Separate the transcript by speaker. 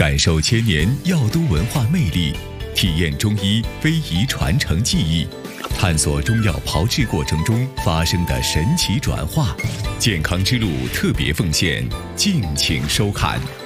Speaker 1: 感受千年药都文化魅力，体验中医非遗传承技艺，探索中药炮制过程中发生的神奇转化。健康之路特别奉献，敬请收看。